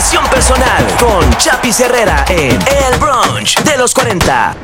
superación personal con Chapis Herrera en El Brunch de los 40.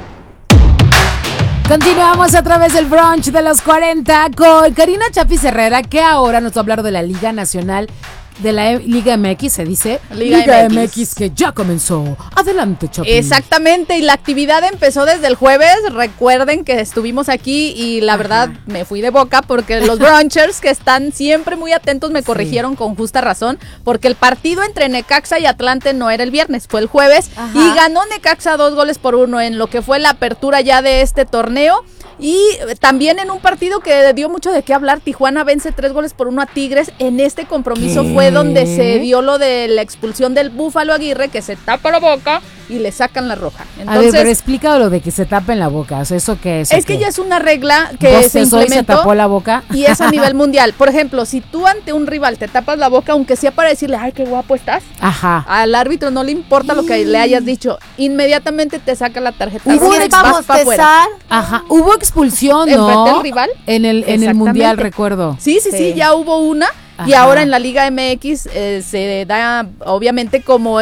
Continuamos a través del brunch de los 40 con Karina Chapis Herrera, que ahora nos va a hablar de la Liga Nacional, de la Liga MX, se dice. Liga MX que ya comenzó. Adelante, Chapis. Exactamente, y la actividad empezó desde el jueves. Recuerden que estuvimos aquí y la verdad me fui de boca porque los brunchers que están siempre muy atentos me corrigieron con justa razón, porque el partido entre Necaxa y Atlante no era el viernes, fue el jueves. Y ganó Necaxa 2-1 en lo que fue la apertura ya de este torneo. Y también en un partido que dio mucho de qué hablar, Tijuana vence 3-1 a Tigres. En este compromiso fue donde se dio lo de la expulsión del Búfalo Aguirre, que se tapa la boca y le sacan la roja. Entonces, a ver, pero explica lo de que se tapen la boca, o sea, ¿eso qué es? Es que ya es una regla que se implementó. Se tapó la boca. Y es a nivel mundial. Por ejemplo, si tú ante un rival te tapas la boca, aunque sea para decirle, ay, qué guapo estás, al árbitro no le importa lo que le hayas dicho, inmediatamente te saca la tarjeta. ¿Y si vamos a empezar? Hubo expulsión, ¿no? ¿Enfrente al rival? En el mundial, recuerdo. Sí, ya hubo una. Y ahora en la Liga MX se da, obviamente, como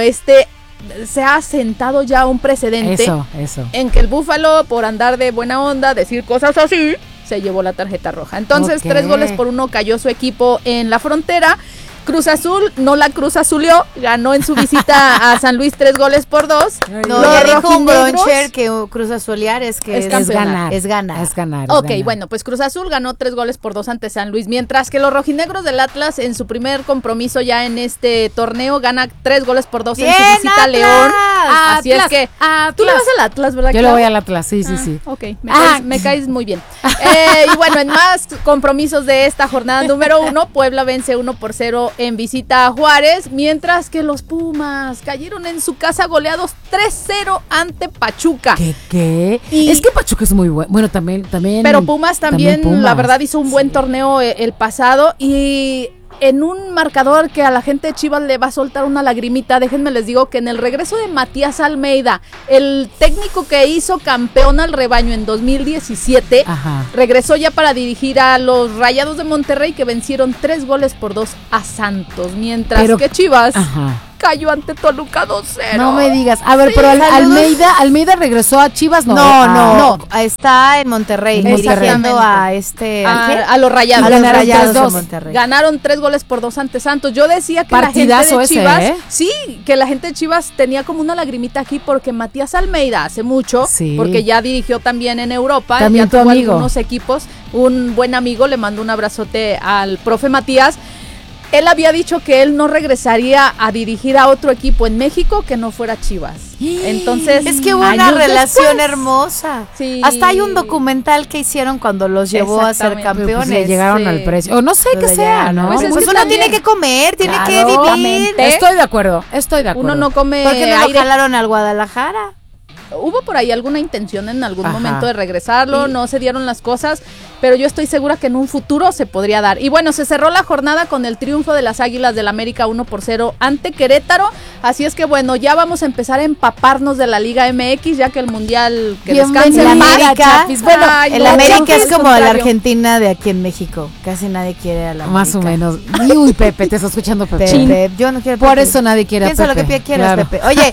se ha sentado ya un precedente. Eso. En que el Búfalo, por andar de buena onda, decir cosas así, se llevó la tarjeta roja. Entonces, 3-1 cayó su equipo en la Frontera. Cruz Azul no la Cruz Azulió, ganó en su visita a San Luis 3-2. No, ya dijo un broncher que Cruz Azulear es ganar. Es ganar. Ok, bueno, pues Cruz Azul ganó 3-2 ante San Luis, mientras que los rojinegros del Atlas en su primer compromiso ya en este torneo gana 3-2 en su visita a León. Así es que tú le vas al Atlas, ¿verdad? Yo le voy al Atlas, sí. Ok, me caes muy bien. Y bueno, en más compromisos de esta jornada número 1, Puebla vence 1-0 en visita a Juárez, mientras que los Pumas cayeron en su casa goleados 3-0 ante Pachuca. ¿Qué? Es que Pachuca es muy bueno. Bueno, también. Pero Pumas también la verdad, hizo un buen torneo el pasado y en un marcador que a la gente de Chivas le va a soltar una lagrimita. Déjenme les digo que en el regreso de Matías Almeida, el técnico que hizo campeón al rebaño en 2017, regresó ya para dirigir a los Rayados de Monterrey, que vencieron 3-2 a Santos, mientras que Chivas cayó ante Toluca 2-0. No me digas. A ver, pero Almeida regresó a Chivas, ¿no? No, está en Monterrey. Dirigiendo a los Rayados. A los Rayados de Monterrey. Ganaron 3-2 ante Santos. Yo decía que la gente de Chivas, que la gente de Chivas tenía como una lagrimita aquí porque Matías Almeida hace mucho, porque ya dirigió también en Europa, también ya tuvo algunos equipos. Un buen amigo, le mandó un abrazote al profe Matías. Él había dicho que él no regresaría a dirigir a otro equipo en México que no fuera Chivas. Entonces, es que hubo una relación hermosa. Sí. Hasta hay un documental que hicieron cuando los llevó a ser campeones. Pues llegaron al precio. O no sé qué sea, ¿no? Pues uno también tiene que comer, tiene que vivir. Estoy de acuerdo. Uno no come. ¿Por qué no lo jalaron al Guadalajara? Hubo por ahí alguna intención en algún momento de regresarlo, no se dieron las cosas, pero yo estoy segura que en un futuro se podría dar. Y bueno, se cerró la jornada con el triunfo de las Águilas del América 1-0 ante Querétaro, así es que bueno, ya vamos a empezar a empaparnos de la Liga MX, ya que el Mundial que descanse en América. Bueno, el América es como la Argentina de aquí en México, casi nadie quiere a la América. Más o menos. Uy, Pepe, te está escuchando Pepe. Yo no quiero Pepe. Por eso nadie quiere a Pepe. Piensa lo que quieras, claro. Pepe. Oye,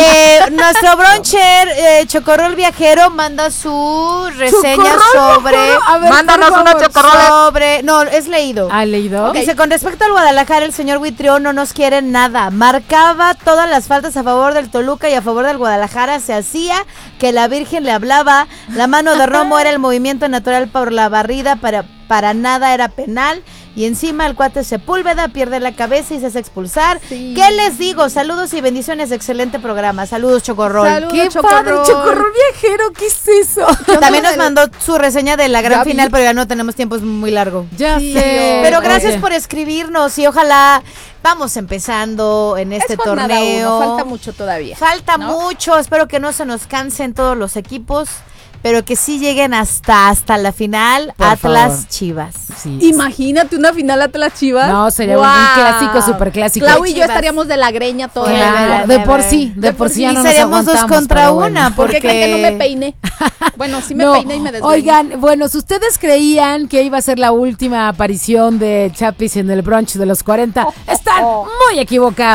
nuestro broncher Chocorrol Viajero manda su reseña sobre... Mándanos una Chocorrol sobre... No, es leído. ¿Leído? Okay. Dice, con respecto al Guadalajara, el señor Buitrión no nos quiere nada. Marcaba todas las faltas a favor del Toluca y a favor del Guadalajara. Se hacía que la Virgen le hablaba. La mano de Romo era el movimiento natural por la barrida, para nada era penal. Y encima el cuate Sepúlveda pierde la cabeza y se hace expulsar. Sí. ¿Qué les digo? Saludos y bendiciones, excelente programa. Saludos, Chocorrol. Saludos, ¡qué padre, Chocorrol Viajero! ¿Qué es eso? También nos mandó su reseña de la gran final, pero ya no tenemos tiempo, es muy largo. Ya sé. Pero gracias por escribirnos y ojalá vamos empezando en este torneo. Falta mucho todavía. Falta mucho, espero que no se nos cansen todos los equipos, pero que sí lleguen hasta la final. Por Atlas favor. Chivas. Sí. Imagínate una final Atlas Chivas. No, sería un clásico, super clásico. Clau y yo estaríamos de la greña toda. Claro, de por sí ya no nos seríamos dos contra una. Bueno. ¿Por qué creen que no me peiné? Bueno, sí me peiné y me desvené. Oigan, bueno, si ustedes creían que iba a ser la última aparición de Chapis en el brunch de los 40, están muy equivocados.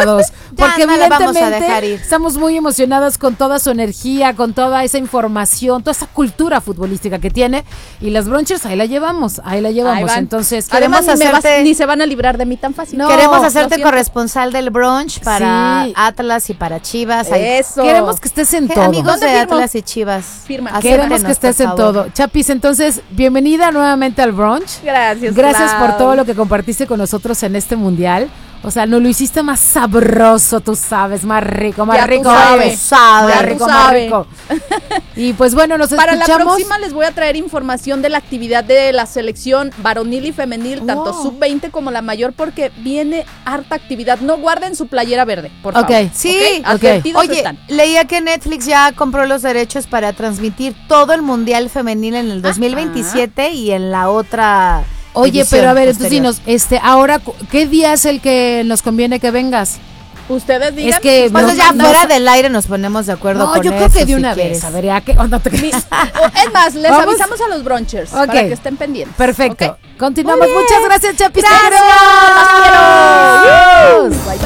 porque no la vamos a evidentemente dejar ir. estamos muy emocionados con toda su energía, con toda esa información, toda esa cultura futbolística que tiene, y las Bronchers ahí la llevamos. Ahí van. Entonces, Además, queremos ni se van a librar de mí tan fácil. No, Queremos lo hacerte siento. corresponsal del brunch para Sí. Atlas y para Chivas. Ahí. Eso. queremos que estés en todo. Amigos de ¿Dónde firmo? Atlas y Chivas. Firma. Queremos que acéptenos, estés por en favor. todo. Chapis, entonces, bienvenida nuevamente al brunch. Gracias. Gracias Clau. por todo lo que compartiste con nosotros en este mundial. O sea, nos lo hiciste más sabroso, tú sabes, más rico, más Ya tú rico. sabes. Sabe. Más Ya tú rico, más sabes. rico. Y pues bueno, nos Para la escuchamos. próxima les voy a traer información de la actividad de la selección varonil y femenil, tanto Oh. sub-20 como la mayor, porque viene harta actividad. No guarden su playera verde, por favor. Ok. Sí, ¿Ok? Advertidos Oye, están. leía que Netflix ya compró los derechos para transmitir todo el Mundial Femenil en el 2027 y en la otra. Oye, edición pero a ver, entonces posterior. dinos, ahora, ¿qué día es el que nos conviene que vengas? Ustedes digan. Es que Bueno, no, ya no, fuera no. del aire nos ponemos de acuerdo No, con yo creo eso, que de si una quieres. vez. A ver, ¿a qué onda te crees? Es más, les Vamos. avisamos a los brunchers Ok. para que estén pendientes. Perfecto. ¿Ok? Continuamos. Muchas gracias, Chapis. Gracias. Te queremos. Bye, bye.